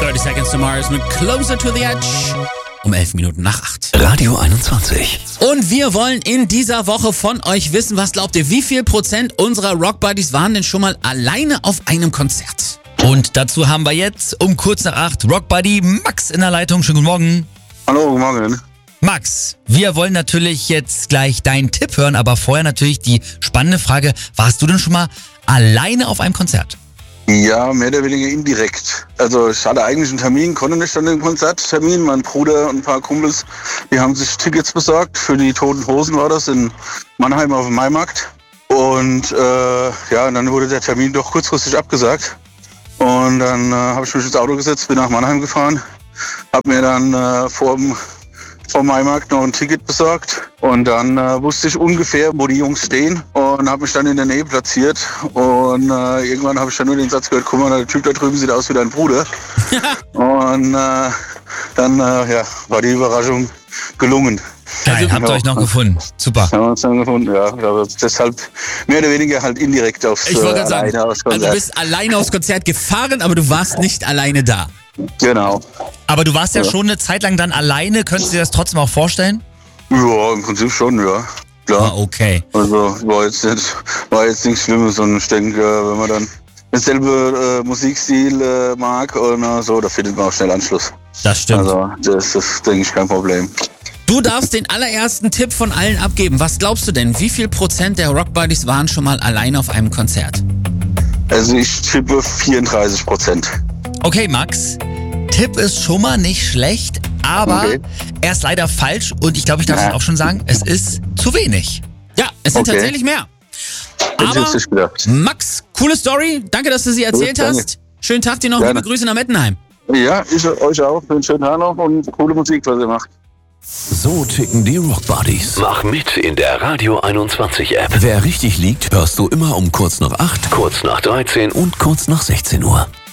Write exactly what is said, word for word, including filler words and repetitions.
thirty Seconds to Mars mit Closer to the Edge um elf Minuten nach acht. Radio einundzwanzig. Und wir wollen in dieser Woche von euch wissen, was glaubt ihr, wie viel Prozent unserer Rockbuddies waren denn schon mal alleine auf einem Konzert? Und dazu haben wir jetzt um kurz nach acht Rockbuddy Max in der Leitung. Schönen guten Morgen. Hallo, guten Morgen. Max, wir wollen natürlich jetzt gleich deinen Tipp hören, aber vorher natürlich die spannende Frage, warst du denn schon mal alleine auf einem Konzert? Ja, mehr oder weniger indirekt. Also ich hatte eigentlich einen Termin, konnte nicht an den Konzerttermin. Mein Bruder und ein paar Kumpels, die haben sich Tickets besorgt. Für die Toten Hosen war das in Mannheim auf dem Maimarkt. Und äh, ja, und dann wurde der Termin doch kurzfristig abgesagt. Und dann äh, habe ich mich ins Auto gesetzt, bin nach Mannheim gefahren, habe mir dann äh, vor dem vom Maimarkt noch ein Ticket besorgt und dann äh, wusste ich ungefähr, wo die Jungs stehen und habe mich dann in der Nähe platziert und äh, irgendwann habe ich dann nur den Satz gehört, guck mal, der Typ da drüben sieht aus wie dein Bruder. Und äh, dann äh, ja, war die Überraschung gelungen. Geil, also, habt ihr euch noch gefunden. Super. Haben wir uns dann gefunden, ja. Aber deshalb mehr oder weniger halt indirekt aufs, ich wollte äh, sagen, aufs Konzert. Also du bist alleine aufs Konzert gefahren, aber du warst nicht alleine da. Genau. Aber du warst ja, ja schon eine Zeit lang dann alleine. Könntest du dir das trotzdem auch vorstellen? Ja, im Prinzip schon, ja. Klar. Ah, okay. Also war jetzt nicht, war jetzt nichts Schlimmes und ich denke, wenn man dann denselbe äh, Musikstil äh, mag und äh, so, da findet man auch schnell Anschluss. Das stimmt. Also das ist, denke ich, kein Problem. Du darfst den allerersten Tipp von allen abgeben. Was glaubst du denn? Wie viel Prozent der Rockbuddies waren schon mal alleine auf einem Konzert? Also ich tippe vierunddreißig Prozent. Okay, Max. Tipp ist schon mal nicht schlecht, aber Okay. er ist leider falsch und ich glaube, ich darf es Ja. auch schon sagen, es ist zu wenig. Ja, es sind Okay. tatsächlich mehr. Hätte ich Aber jetzt nicht gedacht. Max, coole Story. Danke, dass du sie erzählt Gut, danke. hast. Schönen Tag dir noch. Gerne. Liebe Grüße nach Mettenheim. Ja, ich euch auch. Einen schönen Tag noch und coole Musik, was ihr macht. So ticken die Rockbuddies. Mach mit in der Radio einundzwanzig App. Wer richtig liegt, hörst du immer um kurz nach acht, Kurz nach dreizehn und kurz nach sechzehn Uhr.